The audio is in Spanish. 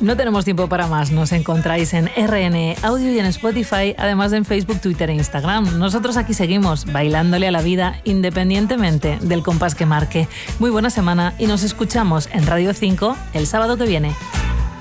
No tenemos tiempo para más. Nos encontráis en RN Audio y en Spotify, además de en Facebook, Twitter e Instagram. Nosotros aquí seguimos bailándole a la vida independientemente del compás que marque. Muy buena semana y nos escuchamos en Radio 5 el sábado que viene.